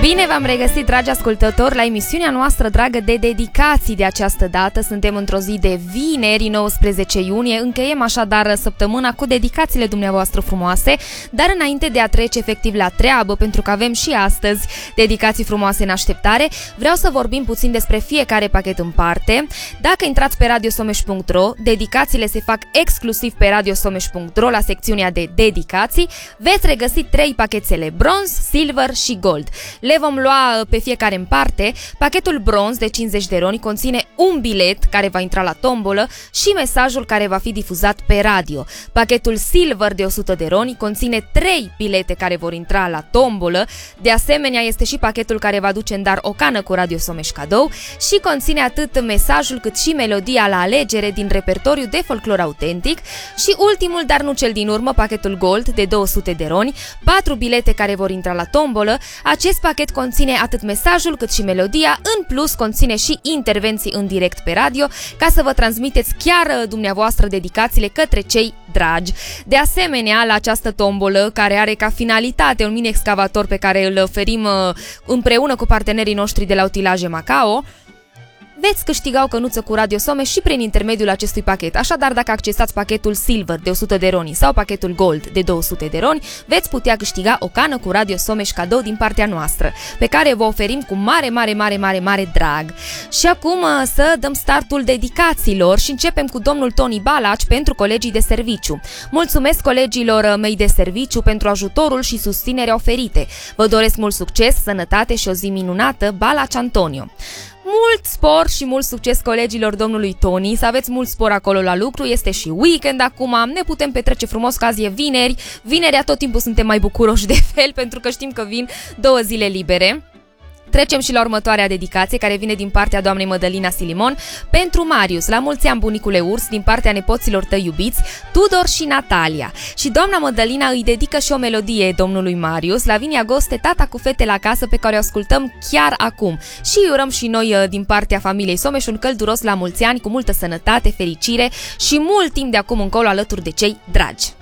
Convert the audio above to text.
Bine v-am regăsit, dragi ascultători, la emisiunea noastră dragă de dedicații de această dată. Suntem într-o zi de vineri, 19 iunie, încheiem așadar săptămâna cu dedicațiile dumneavoastră frumoase, dar înainte de a trece efectiv la treabă, pentru că avem și astăzi dedicații frumoase în așteptare, vreau să vorbim puțin despre fiecare pachet în parte. Dacă intrați pe radiosomeș.ro, dedicațiile se fac exclusiv pe radiosomeș.ro la secțiunea de dedicații. Veți regăsi 3 pachetele, bronz, silver și gold. Le vom lua pe fiecare în parte. Pachetul bronz de 50 de roni conține un bilet care va intra la tombolă și mesajul care va fi difuzat pe radio. Pachetul silver de 100 de roni conține 3 bilete care vor intra la tombolă. De asemenea, este și pachetul care va duce în dar o cană cu Radio Someș cadou și conține atât mesajul cât și melodia la alegere din repertoriu de folclor autentic. Și ultimul, dar nu cel din urmă, pachetul gold de 200 de roni, 4 bilete care vor intra la tombolă. Acest pachet conține atât mesajul cât și melodia, în plus conține și intervenții în direct pe radio, ca să vă transmiteți chiar dumneavoastră dedicațiile către cei dragi. De asemenea, la această tombolă, care are ca finalitate un mini-excavator pe care îl oferim împreună cu partenerii noștri de la Utilaje Macao, veți câștiga o cănuță cu Radio Someș și prin intermediul acestui pachet. Așadar, dacă accesați pachetul silver de 100 de roni sau pachetul gold de 200 de roni, veți putea câștiga o cană cu Radio Someș cadou din partea noastră, pe care vă oferim cu mare drag. Și acum să dăm startul dedicațiilor și începem cu domnul Toni Balaci pentru colegii de serviciu. Mulțumesc colegilor mei de serviciu pentru ajutorul și susținerea oferite. Vă doresc mult succes, sănătate și o zi minunată. Balaci Antonio. Mult spor și mult succes colegilor domnului Toni, să aveți mult spor acolo la lucru, este și weekend acum, ne putem petrece frumos că azi e vineri. Vinerea tot timpul suntem mai bucuroși de fel, pentru că știm că vin 2 zile libere. Trecem și la următoarea dedicație, care vine din partea doamnei Mădălina Silimon pentru Marius, la mulți ani bunicule Urs, din partea nepoților tăi iubiți, Tudor și Natalia. Și doamna Mădălina îi dedică și o melodie domnului Marius, Lavinia Goste, Tata cu fete la casă, pe care o ascultăm chiar acum. Și îi urăm și noi din partea familiei Someș un călduros la mulți ani, cu multă sănătate, fericire și mult timp de acum încolo alături de cei dragi.